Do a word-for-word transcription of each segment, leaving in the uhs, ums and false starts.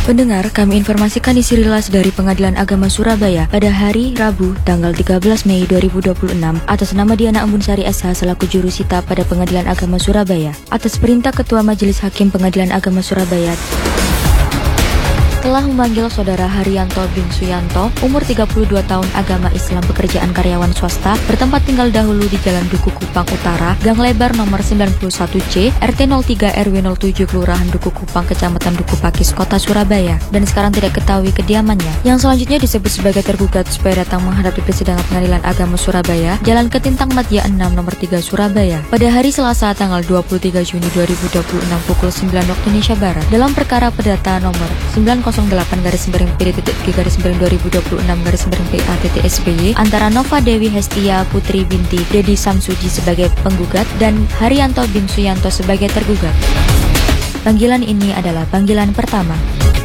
Pendengar, kami informasikan isi rilas dari Pengadilan Agama Surabaya pada hari Rabu, tanggal tiga belas Mei dua ribu dua puluh enam atas nama Diana Ambunsari S H selaku jurusita pada Pengadilan Agama Surabaya. Atas perintah Ketua Majelis Hakim Pengadilan Agama Surabaya telah memanggil Saudara Haryanto bin Suyanto, umur tiga puluh dua tahun, agama Islam, pekerjaan karyawan swasta, bertempat tinggal dahulu di Jalan Duku Kupang Utara, Gang Lebar nomor sembilan puluh satu C, R T nol tiga R W nol tujuh, Kelurahan Duku Kupang, Kecamatan Duku Pakis, Kota Surabaya, dan sekarang tidak ketahui kediamannya. Yang selanjutnya disebut sebagai tergugat supaya datang menghadapi persidangan Pengadilan Agama Surabaya, Jalan Ketintang Madya enam nomor tiga Surabaya, pada hari Selasa tanggal dua puluh tiga Juni dua ribu dua puluh enam pukul sembilan waktu Indonesia Barat, dalam perkara perdata nomor sembilan nol delapan garis miring P D tiga garis miring dua ribu dua puluh enam garis miring P A S B Y antara Nova Dewi Hestia Putri binti Dedi Samsudi sebagai penggugat dan Haryanto bin Suyanto sebagai tergugat. Panggilan ini adalah panggilan pertama.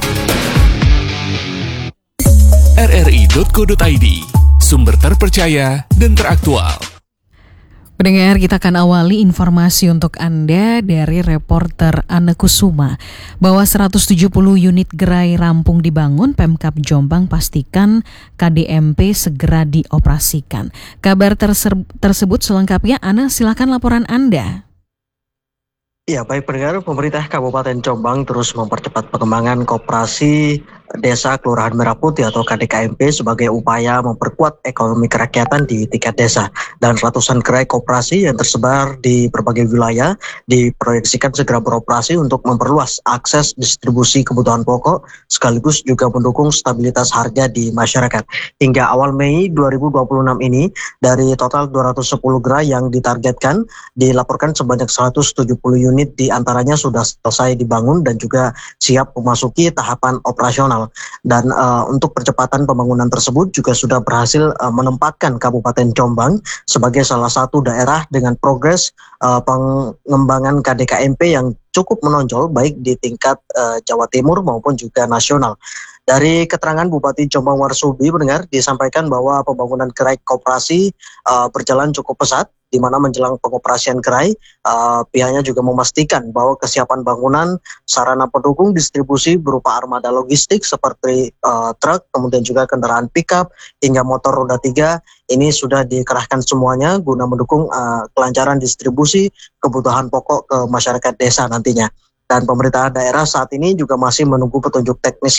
R R I titik co titik I D, sumber terpercaya dan teraktual. Pendengar, kita akan awali informasi untuk Anda dari reporter Anne Kusuma bahwa seratus tujuh puluh unit gerai rampung dibangun, Pemkab Jombang pastikan K D M P segera dioperasikan. Kabar terser- tersebut selengkapnya, Anne, silakan laporan Anda. Ya, baik pendengar, pemerintah Kabupaten Jombang terus mempercepat pengembangan koperasi Desa Kelurahan Merah Putih atau K D K M P sebagai upaya memperkuat ekonomi kerakyatan di tingkat desa. Dan ratusan gerai koperasi yang tersebar di berbagai wilayah diproyeksikan segera beroperasi untuk memperluas akses distribusi kebutuhan pokok sekaligus juga mendukung stabilitas harga di masyarakat. Hingga awal Mei dua ribu dua puluh enam ini, dari total dua ratus sepuluh gerai yang ditargetkan, dilaporkan sebanyak seratus tujuh puluh unit diantaranya sudah selesai dibangun dan juga siap memasuki tahapan operasional. Dan uh, untuk percepatan pembangunan tersebut juga sudah berhasil uh, menempatkan Kabupaten Jombang sebagai salah satu daerah dengan progres uh, pengembangan K D K M P yang cukup menonjol baik di tingkat uh, Jawa Timur maupun juga nasional. Dari keterangan Bupati Jombang Warsudi mendengar disampaikan bahwa pembangunan gerai koperasi uh, berjalan cukup pesat, di mana menjelang pengoperasian gerai, uh, pihaknya juga memastikan bahwa kesiapan bangunan, sarana pendukung distribusi berupa armada logistik seperti uh, truk, kemudian juga kendaraan pickup hingga motor roda tiga, ini sudah dikerahkan semuanya guna mendukung uh, kelancaran distribusi kebutuhan pokok ke masyarakat desa nantinya. Dan pemerintah daerah saat ini juga masih menunggu petunjuk teknis